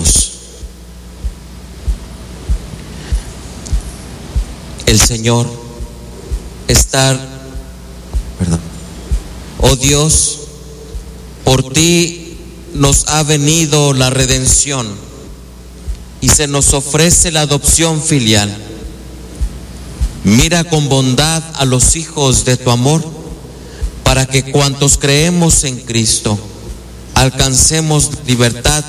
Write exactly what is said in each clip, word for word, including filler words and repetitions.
Oremos. El Señor estar, perdón. Oh Dios, por ti nos ha venido la redención y se nos ofrece la adopción filial. Mira con bondad a los hijos de tu amor, para que cuantos creemos en Cristo alcancemos libertad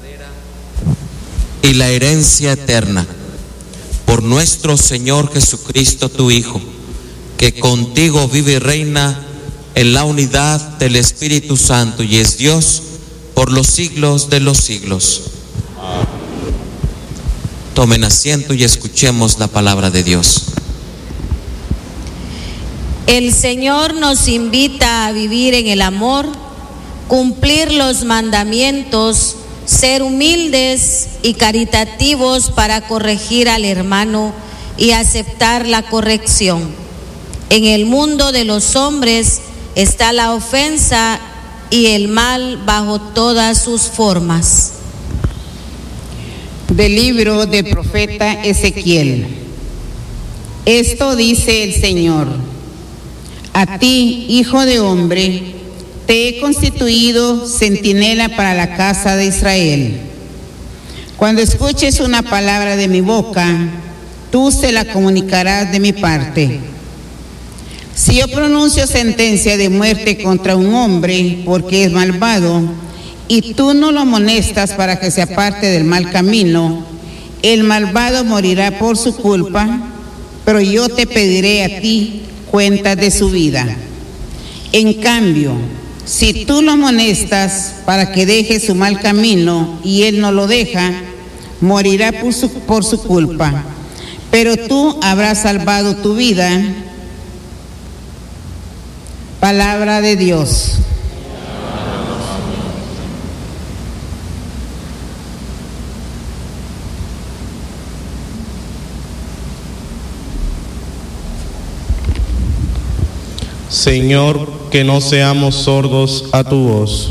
y la herencia eterna. Por nuestro Señor Jesucristo, tu Hijo, que contigo vive y reina en la unidad del Espíritu Santo y es Dios por los siglos de los siglos. Tomen asiento y escuchemos la palabra de Dios. El Señor nos invita a vivir en el amor, cumplir los mandamientos, ser humildes y caritativos para corregir al hermano y aceptar la corrección. En el mundo de los hombres está la ofensa y el mal bajo todas sus formas. Del libro del profeta Ezequiel. Esto dice el Señor: a ti, hijo de hombre, te he constituido centinela para la casa de Israel. Cuando escuches una palabra de mi boca, tú se la comunicarás de mi parte. Si yo pronuncio sentencia de muerte contra un hombre porque es malvado, y tú no lo amonestas para que se aparte del mal camino, el malvado morirá por su culpa, pero yo te pediré a ti cuentas de su vida. En cambio, si tú lo amonestas para que deje su mal camino y él no lo deja, morirá por su, por su culpa, pero tú habrás salvado tu vida. Palabra de Dios. Señor, que no seamos sordos a tu voz.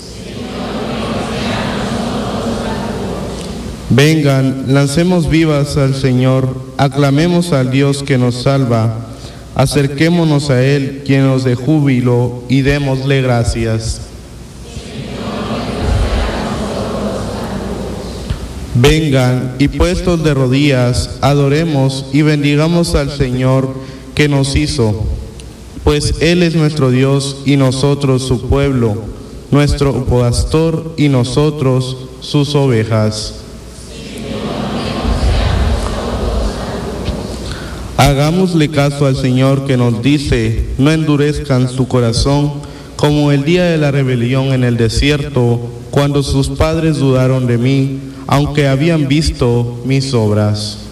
Vengan, lancemos vivas al Señor, aclamemos al Dios que nos salva, acerquémonos a Él, quien nos dé júbilo, y démosle gracias. Vengan, y puestos de rodillas, adoremos y bendigamos al Señor que nos hizo, pues Él es nuestro Dios y nosotros su pueblo, nuestro pastor y nosotros sus ovejas. Hagámosle caso al Señor que nos dice: no endurezcan su corazón como el día de la rebelión en el desierto, cuando sus padres dudaron de mí, aunque habían visto mis obras.